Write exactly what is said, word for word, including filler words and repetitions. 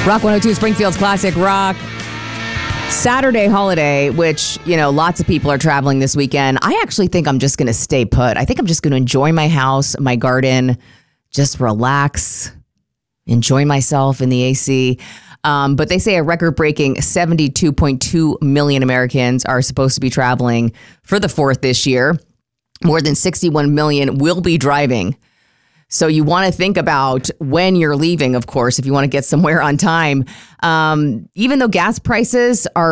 Rock one oh two, Springfield's Classic Rock. Saturday holiday, which, you know, lots of people are traveling this weekend. I actually think I'm just going to stay put. I think I'm just going to enjoy my house, my garden, just relax, enjoy myself in the A C. Um, but they say a record-breaking seventy-two point two million Americans are supposed to be traveling for the fourth this year. More than sixty-one million will be driving. So you want to think about when you're leaving, of course, if you want to get somewhere on time. Um, even though gas prices are